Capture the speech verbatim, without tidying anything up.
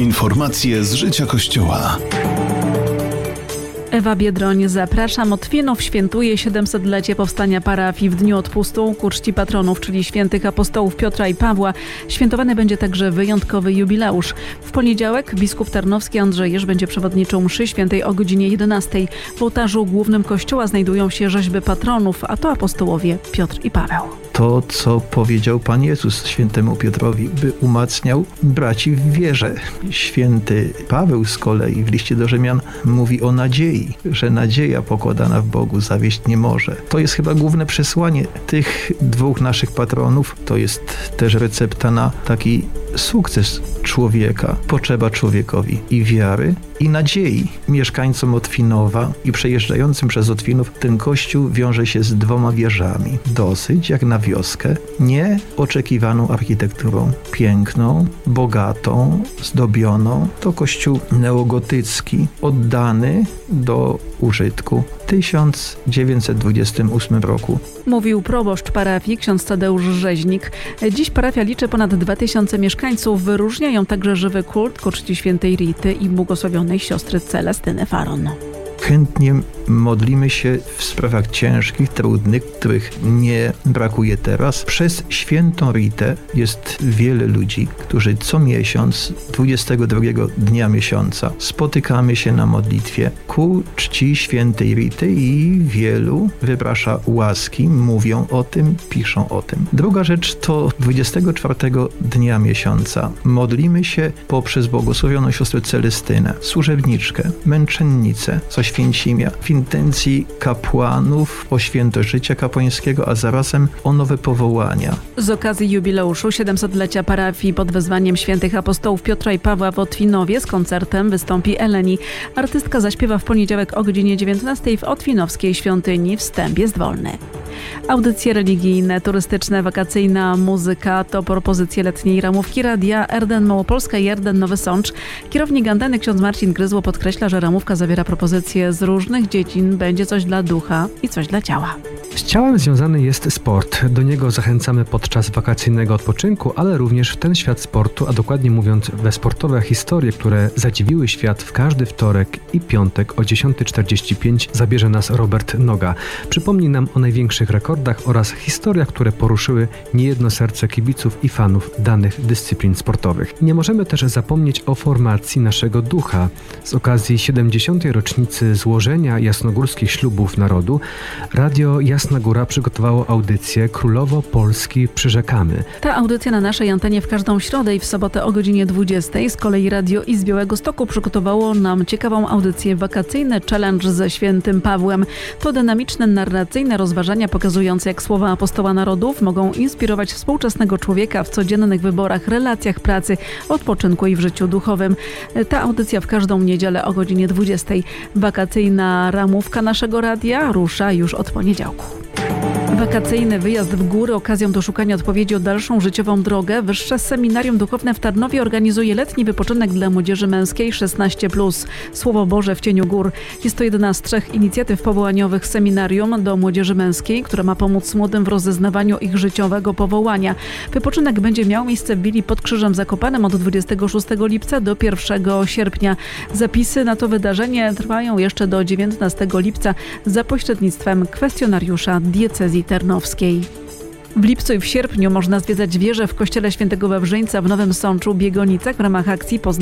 Informacje z życia Kościoła. Ewa Biedroń, zapraszam. Otwinów świętuje siedemsetlecie powstania parafii. W dniu odpustu ku czci patronów, czyli świętych apostołów Piotra i Pawła, świętowany będzie także wyjątkowy jubileusz. W poniedziałek biskup tarnowski Andrzej Jerz będzie przewodniczył mszy świętej o godzinie jedenastej. W ołtarzu głównym kościoła znajdują się rzeźby patronów, a to apostołowie Piotr i Paweł. To, co powiedział Pan Jezus świętemu Piotrowi, by umacniał braci w wierze. Święty Paweł z kolei w liście do Rzymian mówi o nadziei, że nadzieja pokładana w Bogu zawieść nie może. To jest chyba główne przesłanie tych dwóch naszych patronów. To jest też recepta na taki sukces człowieka, potrzeba człowiekowi i wiary, i nadziei. Mieszkańcom Otwinowa i przejeżdżającym przez Otwinów ten kościół wiąże się z dwoma wieżami. Dosyć jak na wioskę, nieoczekiwaną architekturą. Piękną, bogatą, zdobioną. To kościół neogotycki, oddany do użytku w tysiąc dziewięćset dwudziestym ósmym roku. Mówił proboszcz parafii, ksiądz Tadeusz Rzeźnik. Dziś parafia liczy ponad dwa tysiące mieszkańców. Wyróżniają także żywy kult ku czci świętej Rity i błogosławionej siostry Celestyny Faron. Chętnie modlimy się w sprawach ciężkich, trudnych, których nie brakuje teraz. Przez świętą Ritę jest wiele ludzi, którzy co miesiąc, dwudziestego drugiego dnia miesiąca, spotykamy się na modlitwie ku czci świętej Rity i wielu wyprasza łaski, mówią o tym, piszą o tym. Druga rzecz to dwudziestego czwartego dnia miesiąca modlimy się poprzez błogosławioną siostrę Celestynę, służebniczkę, męczennicę, co Święcimia, w intencji kapłanów o świętość życia kapłańskiego, a zarazem o nowe powołania. Z okazji jubileuszu siedemsetlecia parafii pod wezwaniem świętych apostołów Piotra i Pawła w Otwinowie z koncertem wystąpi Eleni. Artystka zaśpiewa w poniedziałek o godzinie dziewiętnastej w Otwinowskiej świątyni. Wstęp jest wolny. Audycje religijne, turystyczne, wakacyjna muzyka to propozycje letniej ramówki radia R D N Małopolska i R D N Nowy Sącz. Kierownik anteny ksiądz Marcin Gryzło podkreśla, że ramówka zawiera propozycje z różnych dziedzin. Będzie coś dla ducha i coś dla ciała. Z ciałem związany jest sport. Do niego zachęcamy podczas wakacyjnego odpoczynku, ale również w ten świat sportu, a dokładnie mówiąc we sportowe historie, które zadziwiły świat. W każdy wtorek i piątek o dziesiąta czterdzieści pięć zabierze nas Robert Noga. Przypomni nam o największych rekordach oraz historiach, które poruszyły niejedno serce kibiców i fanów danych dyscyplin sportowych. Nie możemy też zapomnieć o formacji naszego ducha. Z okazji siedemdziesiątej rocznicy złożenia jasnogórskich ślubów narodu Radio Jasna Góra przygotowało audycję Królowo Polski Przyrzekamy. Ta audycja na naszej antenie w każdą środę i w sobotę o godzinie dwudziestej. Z kolei Radio i z Białegostoku przygotowało nam ciekawą audycję Wakacyjny Challenge ze świętym Pawłem. To dynamiczne, narracyjne rozważania pokazujące, jak słowa apostoła narodów mogą inspirować współczesnego człowieka w codziennych wyborach, relacjach pracy, odpoczynku i w życiu duchowym. Ta audycja w każdą niedzielę o godzinie dwudziestej. Wakacyjna ramówka naszego radia rusza już od poniedziałku. Wakacyjny wyjazd w góry okazją do szukania odpowiedzi o dalszą życiową drogę. Wyższe Seminarium Duchowne w Tarnowie organizuje letni wypoczynek dla młodzieży męskiej szesnaście plus. Słowo Boże w cieniu gór. Jest to jedna z trzech inicjatyw powołaniowych Seminarium do młodzieży męskiej, która ma pomóc młodym w rozeznawaniu ich życiowego powołania. Wypoczynek będzie miał miejsce w willi pod Krzyżem Zakopanem od dwudziestego szóstego lipca do pierwszego sierpnia. Zapisy na to wydarzenie trwają jeszcze do dziewiętnastego lipca za pośrednictwem kwestionariusza diecezji tarnowskiej. W lipcu i w sierpniu można zwiedzać wieżę w kościele świętego Wawrzyńca w Nowym Sączu Biegonicach w ramach akcji Poznań